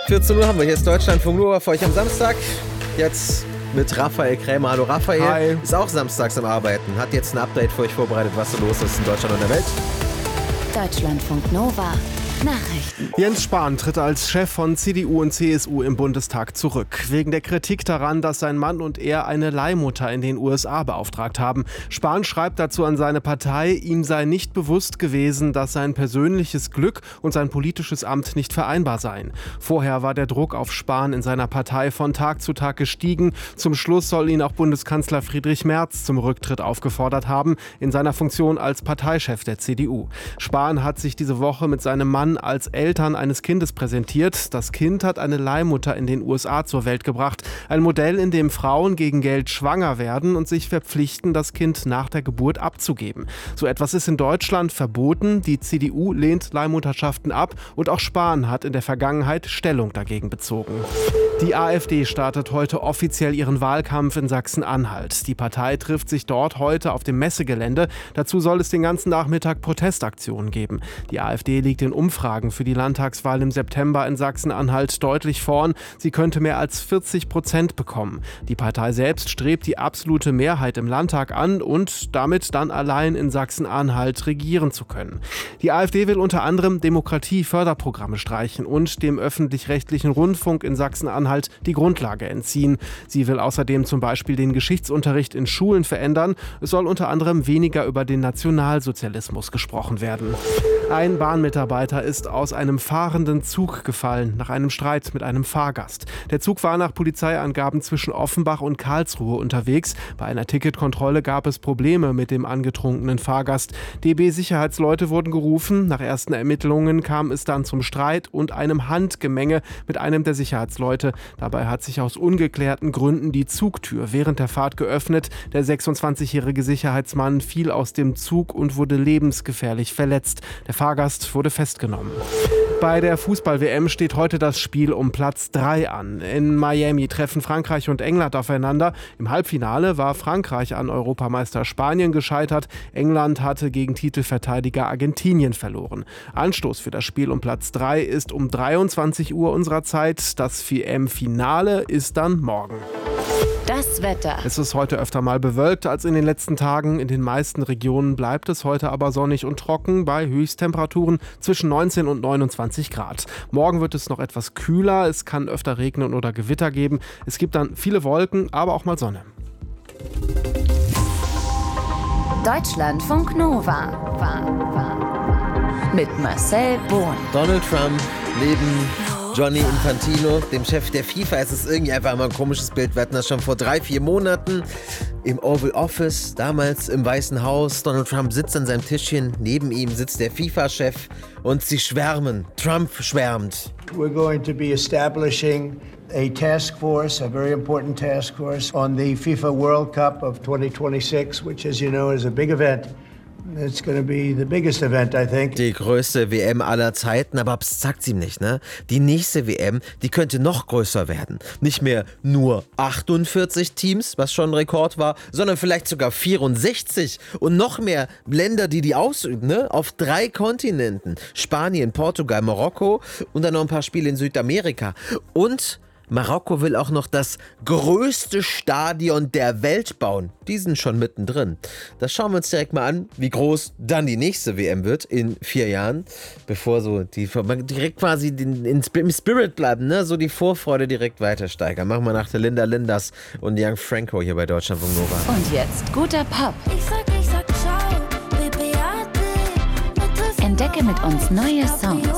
14 Uhr haben wir. Hier ist Deutschlandfunk Nova für euch am Samstag. Jetzt mit Raphael Krämer. Hallo Raphael. Hi. Ist auch samstags am Arbeiten. Hat jetzt ein Update für euch vorbereitet, was so los ist in Deutschland und der Welt. Deutschlandfunk Nova. Nachrichten. Jens Spahn tritt als Chef von CDU und CSU im Bundestag zurück. Wegen der Kritik daran, dass sein Mann und er eine Leihmutter in den USA beauftragt haben. Spahn schreibt dazu an seine Partei, ihm sei nicht bewusst gewesen, dass sein persönliches Glück und sein politisches Amt nicht vereinbar seien. Vorher war der Druck auf Spahn in seiner Partei von Tag zu Tag gestiegen. Zum Schluss soll ihn auch Bundeskanzler Friedrich Merz zum Rücktritt aufgefordert haben, in seiner Funktion als Parteichef der CDU. Spahn hat sich diese Woche mit seinem Mann als Eltern eines Kindes präsentiert. Das Kind hat eine Leihmutter in den USA zur Welt gebracht. Ein Modell, in dem Frauen gegen Geld schwanger werden und sich verpflichten, das Kind nach der Geburt abzugeben. So etwas ist in Deutschland verboten. Die CDU lehnt Leihmutterschaften ab und auch Spahn hat in der Vergangenheit Stellung dagegen bezogen. Die AfD startet heute offiziell ihren Wahlkampf in Sachsen-Anhalt. Die Partei trifft sich dort heute auf dem Messegelände. Dazu soll es den ganzen Nachmittag Protestaktionen geben. Die AfD liegt in Umfragen für die Landtagswahl im September in Sachsen-Anhalt deutlich vorn. Sie könnte mehr als 40% bekommen. Die Partei selbst strebt die absolute Mehrheit im Landtag an und damit dann allein in Sachsen-Anhalt regieren zu können. Die AfD will unter anderem Demokratieförderprogramme streichen und dem öffentlich-rechtlichen Rundfunk in Sachsen-Anhalt die Grundlage entziehen. Sie will außerdem zum Beispiel den Geschichtsunterricht in Schulen verändern. Es soll unter anderem weniger über den Nationalsozialismus gesprochen werden. Ein Bahnmitarbeiter ist aus einem fahrenden Zug gefallen nach einem Streit mit einem Fahrgast. Der Zug war nach Polizeiangaben zwischen Offenbach und Karlsruhe unterwegs. Bei einer Ticketkontrolle gab es Probleme mit dem angetrunkenen Fahrgast. DB-Sicherheitsleute wurden gerufen. Nach ersten Ermittlungen kam es dann zum Streit und einem Handgemenge mit einem der Sicherheitsleute. Dabei hat sich aus ungeklärten Gründen die Zugtür während der Fahrt geöffnet. Der 26-jährige Sicherheitsmann fiel aus dem Zug und wurde lebensgefährlich verletzt. Der Fahrgast wurde festgenommen. Bei der Fußball-WM steht heute das Spiel um Platz 3 an. In Miami treffen Frankreich und England aufeinander. Im Halbfinale war Frankreich an Europameister Spanien gescheitert. England hatte gegen Titelverteidiger Argentinien verloren. Anstoß für das Spiel um Platz 3 ist um 23 Uhr unserer Zeit. Das WM-Finale ist dann morgen. Das Wetter. Es ist heute öfter mal bewölkt als in den letzten Tagen. In den meisten Regionen bleibt es heute aber sonnig und trocken bei Höchsttemperaturen zwischen 19 und 29 Grad. Morgen wird es noch etwas kühler. Es kann öfter regnen oder Gewitter geben. Es gibt dann viele Wolken, aber auch mal Sonne. Deutschlandfunk Nova. Mit Marcel Bohn. Donald Trump neben Gianni Infantino, dem Chef der FIFA. Es ist irgendwie einfach immer ein komisches Bild. Wir hatten das schon vor 3-4 Monaten im Oval Office, damals im Weißen Haus. Donald Trump sitzt an seinem Tischchen, neben ihm sitzt der FIFA-Chef und sie schwärmen. Trump schwärmt. We're going to be establishing a task force, a very important task force, on the FIFA World Cup of 2026, which, as you know, is a big event. It's going to be the biggest event, I think. Die größte WM aller Zeiten, aber das sagt sie ihm nicht, ne? Die nächste WM, die könnte noch größer werden. Nicht mehr nur 48 Teams, was schon ein Rekord war, sondern vielleicht sogar 64 und noch mehr Länder, die ausüben, ne? Auf 3 Kontinenten. Spanien, Portugal, Marokko und dann noch ein paar Spiele in Südamerika. Und Marokko will auch noch das größte Stadion der Welt bauen. Die sind schon mittendrin. Das schauen wir uns direkt mal an, wie groß dann die nächste WM wird in 4 Jahren. Bevor so direkt quasi im Spirit bleiben, ne? So die Vorfreude direkt weiter steigern. Machen wir nach der Linda Linders und Young Franco hier bei Deutschlandfunk Nova. Und jetzt guter Pop. Ich sag ciao, Baby, Entdecke mit uns neue Songs.